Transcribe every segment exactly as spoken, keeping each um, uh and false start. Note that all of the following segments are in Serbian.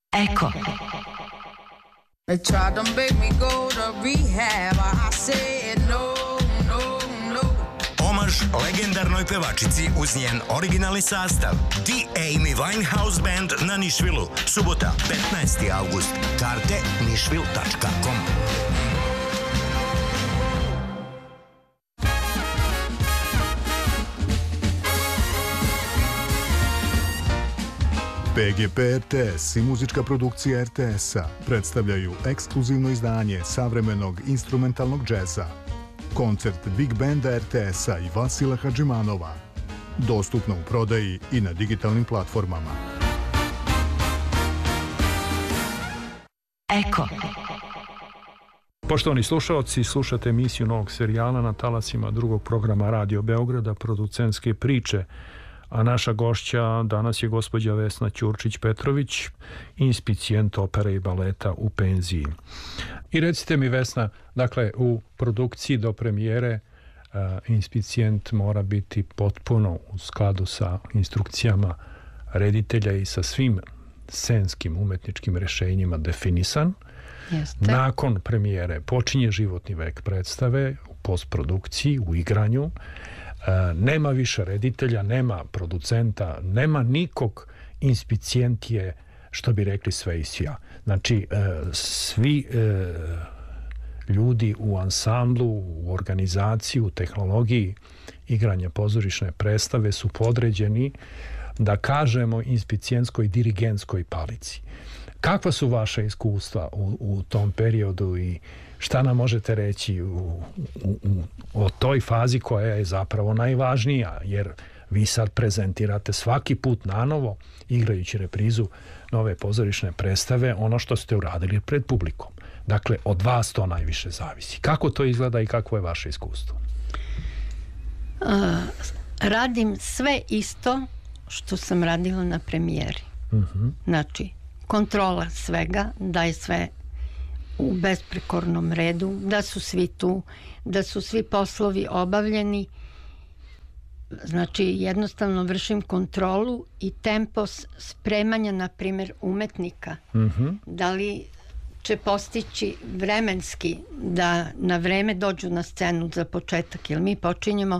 Eko. They tried to make me go to rehab. I said no, no, no. Omaž legendarnoj pevačici uz njen originalni sastav. The Amy Winehouse Band na Nišvilu. Subota, petnaesti avgust. Karte nišvil tačka com. P G P R T S i muzička produkcija R T S-a predstavljaju ekskluzivno izdanje savremenog instrumentalnog džeza. Koncert Big Banda R T S-a i Vasila Hadžimanova. Dostupno u prodaji i na digitalnim platformama. Eko. Poštovani slušalci, slušate emisiju novog serijala na talasima drugog programa Radio Beograda, producentske priče, a naša gošća danas je gospođa Vesna Ćurčić-Petrović, inspicijent opere i baleta u penziji. I recite mi, Vesna, dakle, u produkciji do premijere uh, inspicijent mora biti potpuno u skladu sa instrukcijama reditelja i sa svim scenskim umetničkim rešenjima definisan. Jeste. Nakon premijere počinje životni vek predstave u postprodukciji, u igranju. E, nema više reditelja, nema producenta, nema nikog, inspicijent je, što bi rekli, sve i svja. Znači, e, svi e, ljudi u ansamblu, u organizaciji, u tehnologiji igranja pozorišne predstave su podređeni, da kažemo, inspicijentskoj dirigentskoj palici. Kakva su vaše iskustva u, u tom periodu i šta nam možete reći u, u, u, o toj fazi koja je zapravo najvažnija, jer vi sad prezentirate svaki put nanovo, igrajući reprizu nove pozorišne predstave, ono što ste uradili pred publikom. Dakle, od vas to najviše zavisi. Kako to izgleda i kakvo je vaše iskustvo? Uh, radim sve isto što sam radila na premijeri. Uh-huh. Znači, kontrola svega, da je sve u besprekornom redu, da su svi tu, da su svi poslovi obavljeni. Znači, jednostavno vršim kontrolu i tempo spremanja, na primjer, umetnika. Uh-huh. Da li će postići vremenski da na vreme dođu na scenu za početak, jer mi počinjemo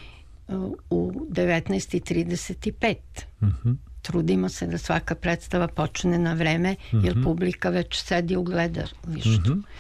u devetnaest i trideset pet. Uh-huh. Trudimo se da svaka predstava počne na vreme, uh-huh. jer publika već sedi u gledalištu. Uh-huh.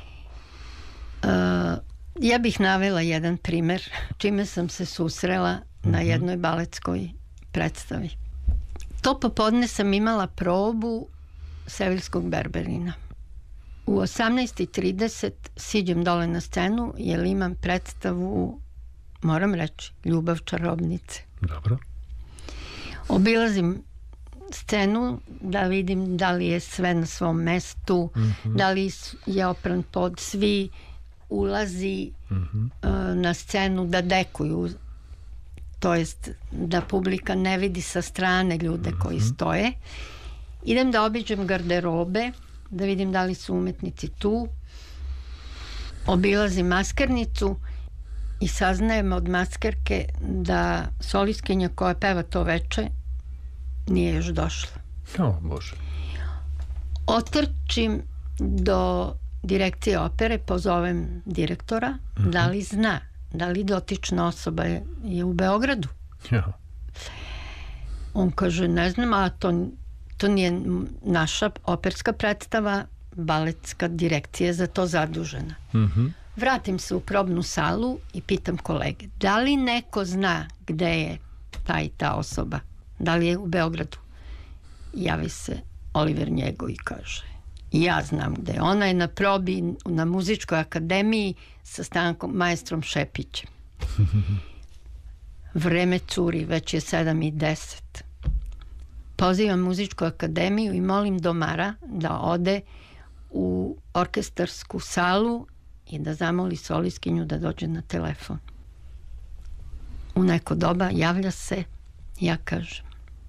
Uh, ja bih navela jedan primer čime sam se susrela uh-huh. na jednoj baletskoj predstavi. To popodne sam imala probu Seviljskog Berberina. U osamnaest i trideset siđem dole na scenu jer imam predstavu, moram reći, Ljubav čarobnice. Dobro. Obilazim scenu da vidim da li je sve na svom mestu, mm-hmm. da li je opran pod, svi ulazi mm-hmm. uh, na scenu da dekuju, to jest da publika ne vidi sa strane ljude mm-hmm. koji stoje. Idem da obiđem garderobe, da vidim da li su umetnici tu. Obilazim maskernicu i saznajem od maskerke da solistkinja koja peva to veče nije još došla. O, Bože. Otrčim do direkcije opere, pozovem direktora, mm-hmm. da li zna, da li dotična osoba je, je u Beogradu. Ja. On kaže, ne znam, a to, to nije naša operska predstava, baletska direkcija je za to zadužena. Mhm. Vratim se u probnu salu i pitam kolege, da li neko zna gde je ta i ta osoba? Da li je u Beogradu? Javi se Oliver Njego i kaže, ja znam gde je. Ona je na probi na muzičkoj akademiji sa Stankom maestrom Šepićem. Vreme curi, već je sedam i deset. Pozivam muzičku akademiju i molim domara da ode u orkestarsku salu i da zamoli solistkinju da dođe na telefon. U neko doba javlja se, ja kažem,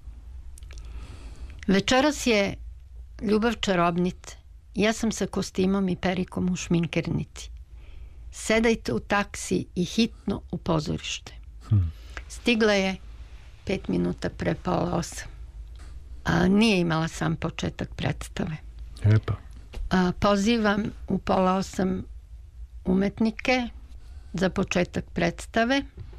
večeras je Ljubav čarobnice. Ja sam sa kostimom i perikom u šminkernici. Sedajte u taksi i hitno u pozorište. Hmm. Stigla je pet minuta pre pola osam. a, nije imala sam početak predstave. Epa. A, pozivam u pola osam umetnike za početak predstave.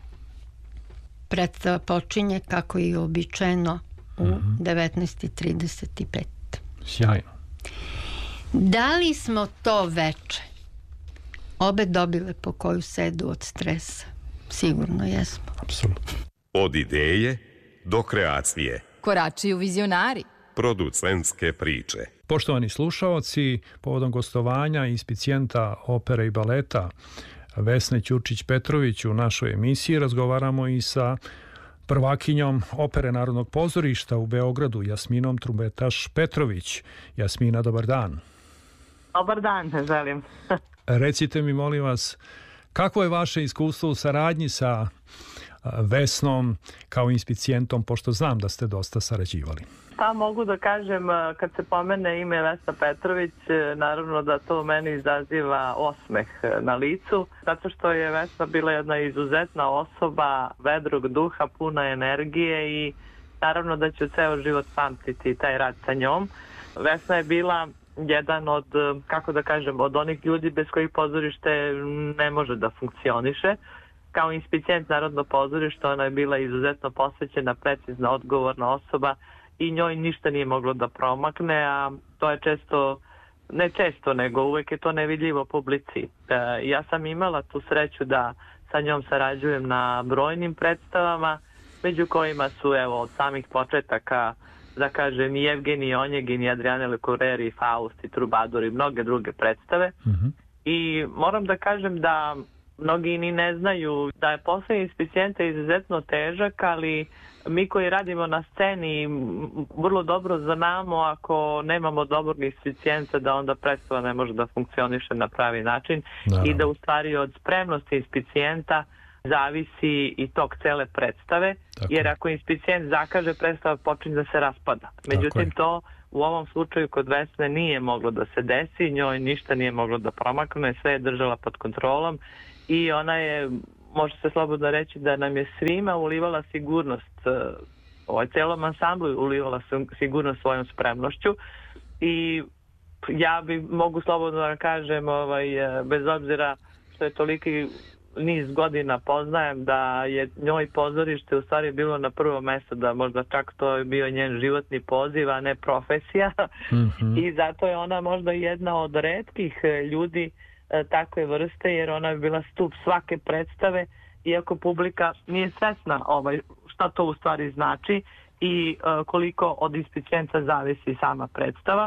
Predstava počinje kako je uobičajeno u mm-hmm. devetnaest i trideset pet. Sjajno. Da li smo to veče obe dobile po koju sedu od stresa? Sigurno jesmo. Apsolutno. Od ideje do kreacije. Koračuju vizionari. Producentske priče. Poštovani slušaoci, povodom gostovanja inspicijenta opere i baleta Vesne Ćurčić-Petrović u našoj emisiji razgovaramo i sa prvakinjom opere Narodnog pozorišta u Beogradu, Jasminom Trumbetaš-Petrović. Jasmina, dobar dan. Dobar dan, želim. Recite mi, molim vas, kako je vaše iskustvo u saradnji sa Vesnom kao inspicijentom, pošto znam da ste dosta sarađivali? Pa mogu da kažem, kad se pomene ime Vesna Petrović, naravno da to meni izaziva osmeh na licu, zato što je Vesna bila jedna izuzetna osoba, vedrog duha, puna energije i naravno da ću ceo život pamtiti taj rad sa njom. Vesna je bila jedan od, kako da kažem, od onih ljudi bez kojih pozorište ne može da funkcioniše. Kao inspicijent Narodno pozorište ona je bila izuzetno posvećena, precizna, odgovorna osoba i njoj ništa nije moglo da promakne, a to je često, ne često, nego uvek je to nevidljivo publici. E, ja sam imala tu sreću da sa njom sarađujem na brojnim predstavama, među kojima su, evo, od samih početaka, da kažem, i Evgenij Onjegin, i Adriane Lecouvreur, i Faust, i Trubador i mnoge druge predstave. Mm-hmm. I moram da kažem da mnogi ni ne znaju da je posao inspicijenta izuzetno težak, ali mi koji radimo na sceni vrlo dobro znamo ako nemamo dobrog inspicijenta da onda predstava ne može da funkcioniše na pravi način. Naravno. I da u stvari od spremnosti inspicijenta zavisi i tok cele predstave, tako, jer ako inspicijent zakaže, predstava počinje da se raspada. Međutim, to u ovom slučaju kod Vesne nije moglo da se desi, njoj ništa nije moglo da promakne, sve je držala pod kontrolom i ona je, može se slobodno reći, da nam je svima ulivala sigurnost, ovaj celom ansamblu ulivala sigurnost svojom spremnošću i ja bi mogu slobodno da kažem, ovaj, bez obzira što je toliki niz godina poznajem, da je njoj pozorište u stvari bilo na prvo mesto, da možda čak to je bio njen životni poziv, a ne profesija. Mm-hmm. I zato je ona možda jedna od retkih ljudi e, takve vrste, jer ona je bila stup svake predstave, iako publika nije svesna ovaj, šta to u stvari znači i e, koliko od inspicijenta zavisi sama predstava.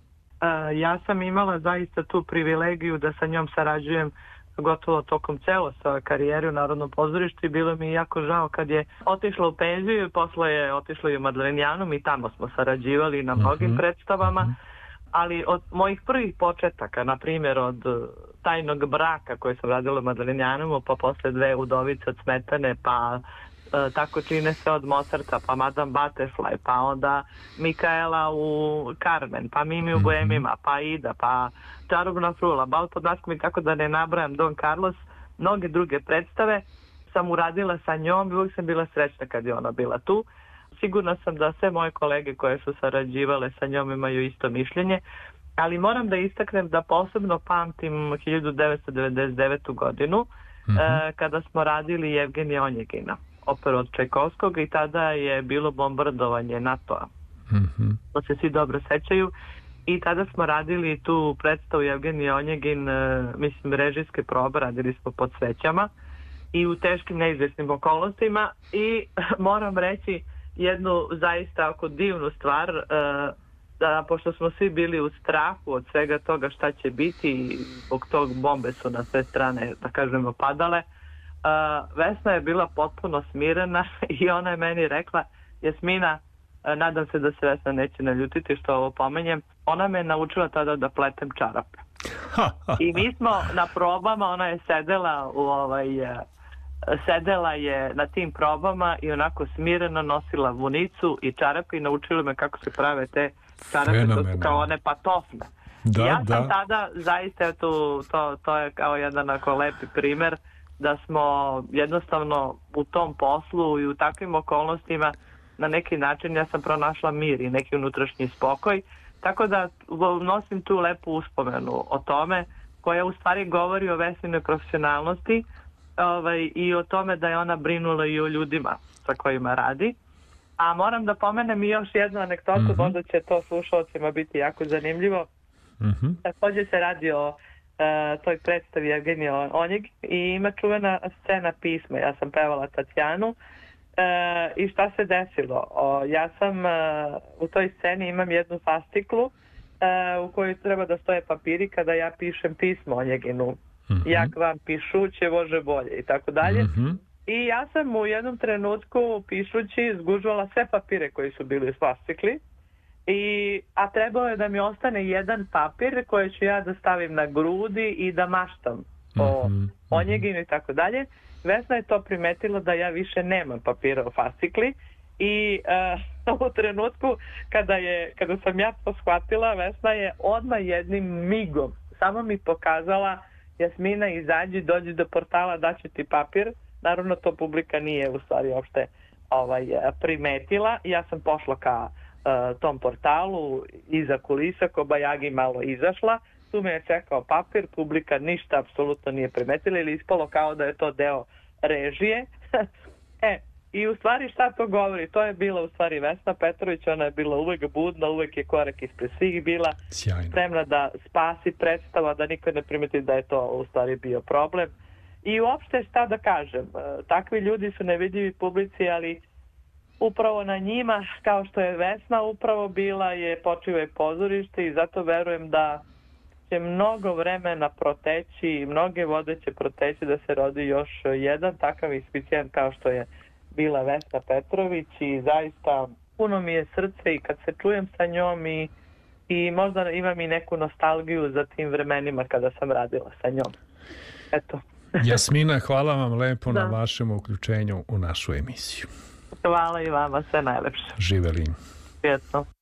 E, ja sam imala zaista tu privilegiju da sa njom sarađujem gotovo tokom celo svoje karijere u Narodnom pozorištu i bilo mi jako žao kad je otišla u penziju i posle je otišla i u Madlenijanum i tamo smo sarađivali na mnogim mm-hmm. predstavama, mm-hmm. ali od mojih prvih početaka, na primjer od Tajnog braka koje sam radila u Madlenijanumu, pa posle Dve udovice od Smetane, pa e, tako čine se od Mozarta, pa Madame Butterfly, pa onda Mikaela u Carmen, pa Mimi u Boemima, pa Ida, pa Čarobna frula, Bal pod maskom i tako da ne nabrajam, Don Carlos, mnoge druge predstave sam uradila sa njom i uvijek sam bila srećna kad je ona bila tu. Sigurna sam da sve moje kolege koje su sarađivale sa njom imaju isto mišljenje, ali moram da istaknem da posebno pamtim hiljadu devetsto devedeset devete. godinu mm-hmm. eh, kada smo radili Evgenija Onjegina, operu od Čajkovskog, i tada je bilo bombardovanje NATO-a. Mm-hmm. To se svi dobro sećaju. I tada smo radili tu predstavu Evgenij Onjegin, e, mislim, režijske probe, radili smo pod svećama i u teškim neizvjesnim okolnostima i moram reći jednu zaista oko divnu stvar, e, da pošto smo svi bili u strahu od svega toga šta će biti i zbog tog bombe su na sve strane, da kažemo, padale, e, Vesna je bila potpuno smirena i ona je meni rekla: Jasmina, nadam se da se Vesna neće naljutiti što ovo pomenjem, ona me naučila tada da pletem čarape. I mi smo na probama, ona je sedela u ovaj, sedela je na tim probama i onako smireno nosila vunicu i čarape i naučila me kako se prave te čarape, to su kao one patofne. Da, ja sam da. tada zaista, to, to, to je kao jedan ako lepi primer da smo jednostavno u tom poslu i u takvim okolnostima na neki način ja sam pronašla mir i neki unutrašnji spokoj, tako da nosim tu lepu uspomenu o tome, koja u stvari govori o Vesninoj profesionalnosti ovaj, i o tome da je ona brinula i o ljudima sa kojima radi. A moram da pomenem i još jednu anegdotu, mm-hmm. možda će to slušalcima biti jako zanimljivo. Mm-hmm. Također se radi o uh, toj predstavi Evgenije Onjeg i ima čuvena scena pisma. Ja sam pevala Tatjanu uh, i šta se desilo? O, ja sam uh, u toj sceni imam jednu fasciklu uh, u kojoj treba da stoje papiri kada ja pišem pismo Onjeginu. Mm-hmm. Jak vam pišuće, Bože bolje i tako dalje. Mm-hmm. I ja sam u jednom trenutku pišući zgužvala sve papire koji su bili u fascikli, i, a trebalo je da mi ostane jedan papir koji ću ja da stavim na grudi i da maštam o mm-hmm. Onjeginu i tako dalje. Vesna je to primetila da ja više nemam papira u fascikli i uh, u trenutku kada, je, kada sam ja to shvatila, Vesna je odmah jednim migom samo mi pokazala: Jasmina, izađi, dođi do portala, daću ti papir. Naravno, to publika nije u stvari uopšte ovaj, primetila. Ja sam pošla ka uh, tom portalu, iza kulisa, ko bajagi malo izašla. Tu me je čekao papir, publika ništa apsolutno nije primetila ili ispalo kao da je to deo režije. e, I u stvari šta to govori? To je bila u stvari Vesna Petrović, ona je bila uvek budna, uvek je korak ispred svih bila, sjajno, spremna da spasi predstava, da niko ne primeti da je to u stvari bio problem. I uopšte šta da kažem, takvi ljudi su nevidljivi publici, ali upravo na njima, kao što je Vesna upravo bila, je počiva i pozorište i zato verujem da će mnogo vremena proteći i mnoge vode će proteći da se rodi još jedan takav inspicijan kao što je bila Vesna Petrović i zaista puno mi je srce i kad se čujem sa njom i, i možda imam i neku nostalgiju za tim vremenima kada sam radila sa njom. Eto. Jasmina, hvala vam lepo da. na vašem uključenju u našu emisiju. Hvala i vama, sve najlepše. Živeli. Prijetno.